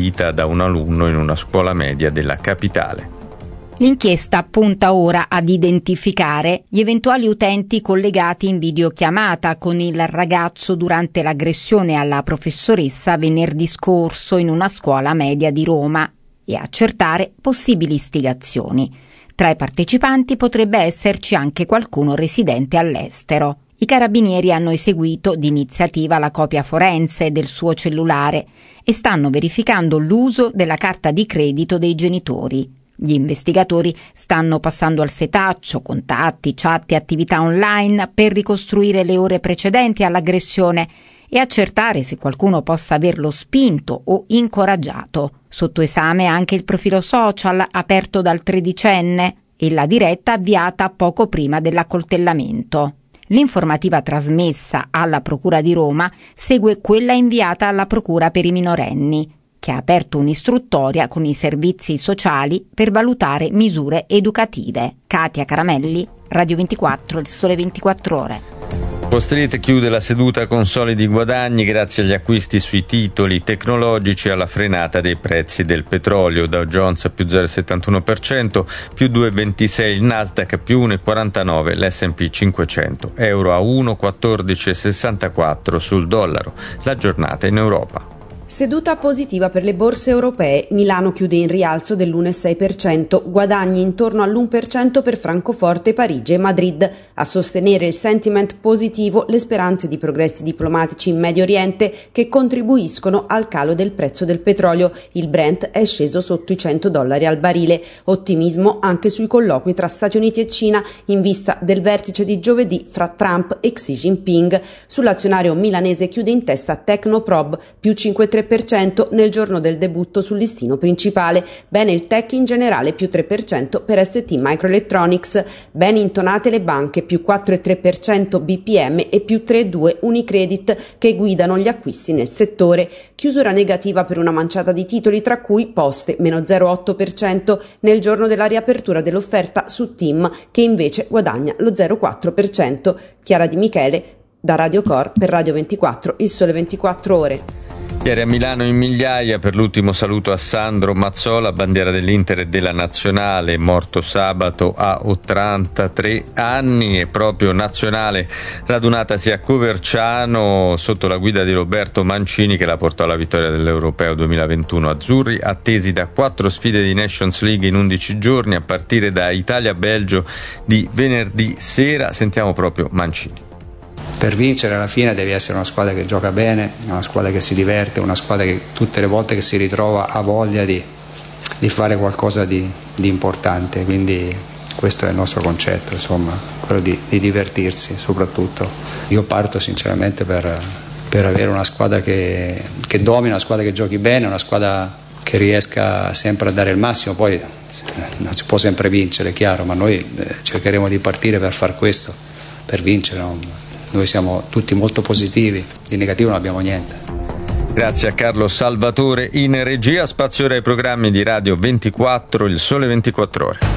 eseguita da un alunno in una scuola media della capitale. L'inchiesta punta ora ad identificare gli eventuali utenti collegati in videochiamata con il ragazzo durante l'aggressione alla professoressa venerdì scorso in una scuola media di Roma e accertare possibili istigazioni. Tra i partecipanti potrebbe esserci anche qualcuno residente all'estero. I carabinieri hanno eseguito d'iniziativa la copia forense del suo cellulare e stanno verificando l'uso della carta di credito dei genitori. Gli investigatori stanno passando al setaccio contatti, chat e attività online per ricostruire le ore precedenti all'aggressione e accertare se qualcuno possa averlo spinto o incoraggiato. Sotto esame anche il profilo social aperto dal tredicenne e la diretta avviata poco prima dell'accoltellamento. L'informativa trasmessa alla Procura di Roma segue quella inviata alla Procura per i minorenni, che ha aperto un'istruttoria con i servizi sociali per valutare misure educative. Katia Caramelli, Radio 24, Il Sole 24 Ore. Wall Street chiude la seduta con solidi guadagni grazie agli acquisti sui titoli tecnologici e alla frenata dei prezzi del petrolio. Dow Jones più 0,71%, più 2,26% il Nasdaq, più 1,49% l'S&P 500, euro a 1,1464 sul dollaro. La giornata in Europa. Seduta positiva per le borse europee. Milano chiude in rialzo dell'1,6%, guadagni intorno all'1% per Francoforte, Parigi e Madrid. A sostenere il sentiment positivo le speranze di progressi diplomatici in Medio Oriente che contribuiscono al calo del prezzo del petrolio. Il Brent è sceso sotto i $100 al barile. Ottimismo anche sui colloqui tra Stati Uniti e Cina in vista del vertice di giovedì fra Trump e Xi Jinping. Sull'azionario milanese chiude in testa Tecnoprobe, più 5,3% nel giorno del debutto sul listino principale. Bene il tech in generale, più 3% per ST Microelectronics. Ben intonate le banche, più 4,3% BPM e più 3,2% Unicredit, che guidano gli acquisti nel settore. Chiusura negativa per una manciata di titoli, tra cui Poste, meno 0,8% nel giorno della riapertura dell'offerta su TIM, che invece guadagna lo 0,4%. Chiara Di Michele, da Radio Cor per Radio 24, Il Sole 24 Ore. Ieri a Milano in migliaia per l'ultimo saluto a Sandro Mazzola, bandiera dell'Inter e della Nazionale, morto sabato a 83 anni, e proprio Nazionale radunatasi a Coverciano sotto la guida di Roberto Mancini, che la portò alla vittoria dell'Europeo 2021. Azzurri attesi da 4 sfide di Nations League in 11 giorni a partire da Italia-Belgio di venerdì sera. Sentiamo proprio Mancini. Per vincere alla fine devi essere una squadra che gioca bene, una squadra che si diverte, una squadra che tutte le volte che si ritrova ha voglia di fare qualcosa di importante, quindi questo è il nostro concetto, insomma, quello di divertirsi soprattutto. Io parto sinceramente per avere una squadra che domina, una squadra che giochi bene, una squadra che riesca sempre a dare il massimo. Poi non si può sempre vincere, è chiaro, ma noi cercheremo di partire per far questo, per vincere, no? Noi siamo tutti molto positivi, di negativo non abbiamo niente. Grazie a Carlo Salvatore in regia. Spazio ora ai programmi di Radio 24, Il Sole 24 Ore.